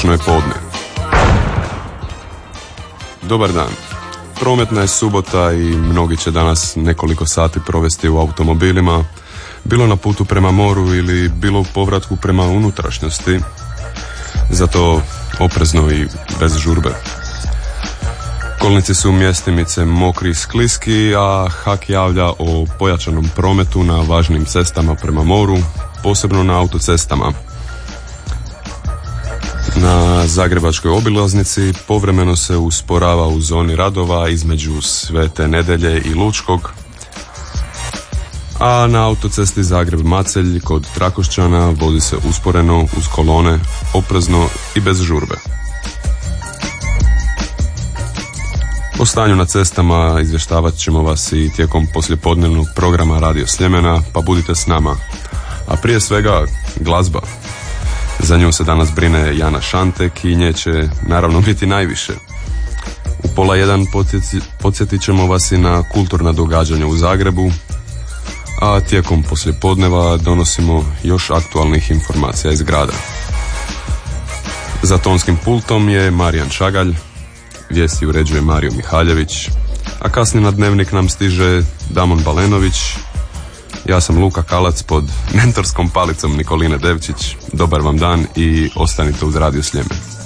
Utorčno je podne. Dobar dan. Prometna je subota i mnogi će danas nekoliko sati provesti u automobilima, bilo na putu prema moru ili bilo u povratku prema unutrašnjosti. Zato oprezno i bez žurbe. Kolnici su mjestimice mokri i skliski, a HAK javlja o pojačanom prometu na važnim cestama prema moru, posebno na autocestama. Na Zagrebačkoj obilaznici povremeno se usporava u zoni radova između Svete Nedelje i Lučkog, a na autocesti Zagreb-Macelj kod Trakošćana vozi se usporeno uz kolone, oprezno i bez žurbe. O stanju na cestama izvještavat ćemo vas i tijekom poslijepodnevnog programa Radio Sljemena, pa budite s nama. A prije svega glazba. Za nju se danas brine Jana Šantek i nje će naravno biti najviše. U 12:30 podsjetit ćemo vas i na kulturna događanja u Zagrebu, a tijekom poslijepodneva donosimo još aktualnih informacija iz grada. Za tonskim pultom je Marijan Čagalj, vijesti uređuje Mario Mihaljević, a kasnije na dnevnik nam stiže Damon Balenović. Ja sam Luka Kalac pod mentorskom palicom Nikoline Devčić. Dobar vam dan i ostanite uz Radio Sljeme.